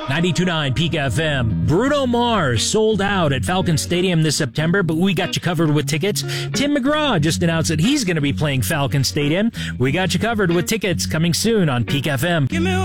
92.9 Peak FM. Bruno Mars sold out at Falcon Stadium this September, but we got you covered with tickets. Tim McGraw just announced that he's going to be playing Falcon Stadium. We got you covered with tickets coming soon on Peak FM.